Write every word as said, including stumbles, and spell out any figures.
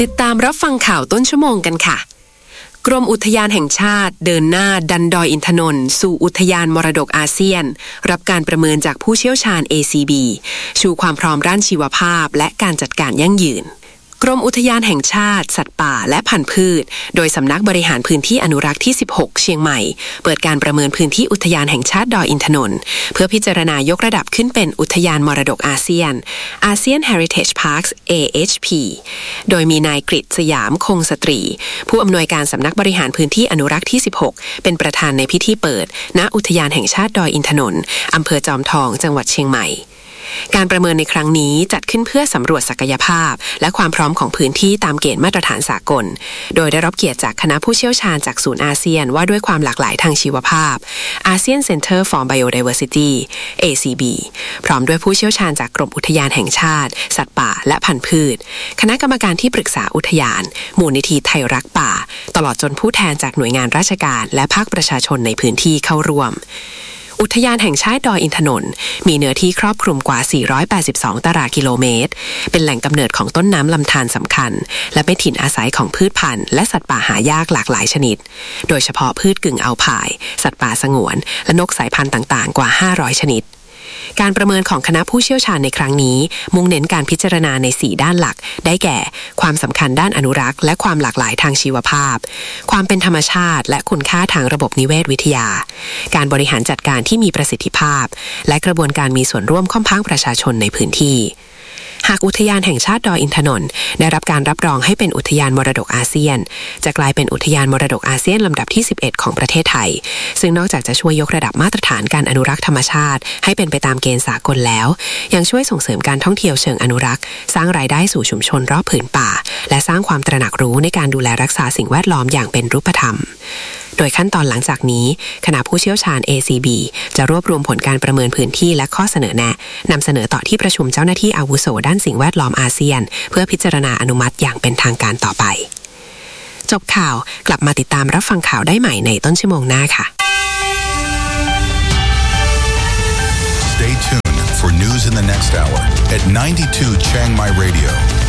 ติดตามรับฟังข่าวต้นชั่วโมงกันค่ะกรมอุทยานแห่งชาติเดินหน้าดันดอยอินทนนท์สู่อุทยานมรดกอาเซียนรับการประเมินจากผู้เชี่ยวชาญ เอ ซี บี ชูความพร้อมด้านชีวภาพและการจัดการยั่งยืนกรมอุทยานแห่งชาติสัตว์ป่าและพันธุ์พืชโดยสำนักบริหารพื้นที่อนุรักษ์ที่สิบหกเชียงใหม่เปิดการประเมินพื้นที่อุทยานแห่งชาติดอยอินทนนท์เพื่อพิจารณายกระดับขึ้นเป็นอุทยานมรดกอาเซียน ASEAN Heritage Parks เอ เอช พี โดยมีนายกฤษสยามคงสตรีผู้อำนวยการสำนักบริหารพื้นที่อนุรักษ์ที่สิบหกเป็นประธานในพิธีเปิดณอุทยานแห่งชาติดอยอินทนนท์อำเภอจอมทองจังหวัดเชียงใหม่การประเมินในครั้งนี้จัดขึ้นเพื่อสำรวจศักยภาพและความพร้อมของพื้นที่ตามเกณฑ์มาตรฐานสากลโดยได้รับเกียรติจากคณะผู้เชี่ยวชาญจากศูนย์อาเซียนว่าด้วยความหลากหลายทางชีวภาพ ASEAN Center for Biodiversity เอ ซี บี พร้อมด้วยผู้เชี่ยวชาญจากกรมอุทยานแห่งชาติสัตว์ป่าและพันธุ์พืชคณะกรรมการที่ปรึกษาอุทยานมูลนิธิไทยรักป่าตลอดจนผู้แทนจากหน่วยงานราชการและภาคประชาชนในพื้นที่เข้าร่วมอุทยานแห่งชาติดอยอินทนนท์มีเนื้อที่ครอบคลุมกว่าสี่ร้อยแปดสิบสองตารางกิโลเมตรเป็นแหล่งกำเนิดของต้นน้ำลำธารสำคัญและเป็นถิ่นอาศัยของพืชพันธุ์และสัตว์ป่าหายากหลากหลายชนิดโดยเฉพาะพืชกึ่งอัลไพน์สัตว์ป่าสงวนและนกสายพันธุ์ต่างๆกว่าห้าร้อยชนิดการประเมินของคณะผู้เชี่ยวชาญในครั้งนี้มุ่งเน้นการพิจารณาในสี่ด้านหลักได้แก่ความสำคัญด้านอนุรักษ์และความหลากหลายทางชีวภาพความเป็นธรรมชาติและคุณค่าทางระบบนิเวศวิทยาการบริหารจัดการที่มีประสิทธิภาพและกระบวนการมีส่วนร่วมของภาคประชาชนในพื้นที่หากอุทยานแห่งชาติดอยอินทนนท์ได้รับการรับรองให้เป็นอุทยานมรดกอาเซียนจะกลายเป็นอุทยานมรดกอาเซียนลำดับที่สิบเอ็ดของประเทศไทยซึ่งนอกจากจะช่วยยกระดับมาตรฐานการอนุรักษ์ธรรมชาติให้เป็นไปตามเกณฑ์สากลแล้วยังช่วยส่งเสริมการท่องเที่ยวเชิงอนุรักษ์สร้างรายได้สู่ชุมชนรอบผืนป่าและสร้างความตระหนักรู้ในการดูแลรักษาสิ่งแวดล้อมอย่างเป็นรูปธรรมโดยขั้นตอนหลังจากนี้คณะผู้เชี่ยวชาญ เอ ซี บี จะรวบรวมผลการประเมินพื้นที่และข้อเสนอแนะนำเสนอต่อที่ประชุมเจ้าหน้าที่อาวุโสด้านสิ่งแวดล้อมอาเซียนเพื่อพิจารณาอนุมัติอย่างเป็นทางการต่อไปจบข่าวกลับมาติดตามรับฟังข่าวได้ใหม่ในต้นชั่วโมงหน้าค่ะ Stay tuned for news in the next hour at ninety-two Chiang Mai Radio